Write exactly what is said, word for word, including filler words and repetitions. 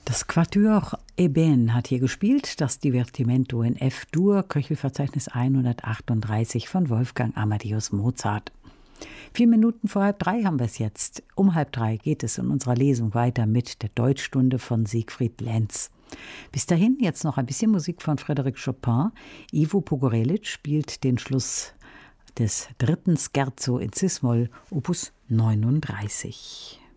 Das Quatuor Eben hat hier gespielt, das Divertimento in F-Dur, Köchelverzeichnis hundertachtunddreißig von Wolfgang Amadeus Mozart. Vier Minuten vor halb drei haben wir es jetzt. Um halb drei geht es in unserer Lesung weiter mit der Deutschstunde von Siegfried Lenz. Bis dahin jetzt noch ein bisschen Musik von Frédéric Chopin. Ivo Pogorelic spielt den Schluss des dritten Scherzo in Cis-Moll, Opus neununddreißig.